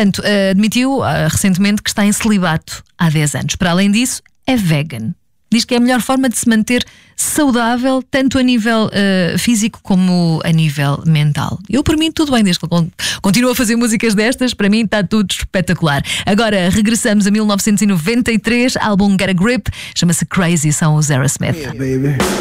entanto, admitiu recentemente que está em celibato há 10 anos. Para além disso, é vegan. Diz que é a melhor forma de se manter saudável, tanto a nível físico como a nível mental. Eu, por mim, tudo bem, desde que ele continua a fazer músicas destas, para mim está tudo espetacular. Agora, regressamos a 1993, álbum Get a Grip, chama-se Crazy, são os Aerosmith.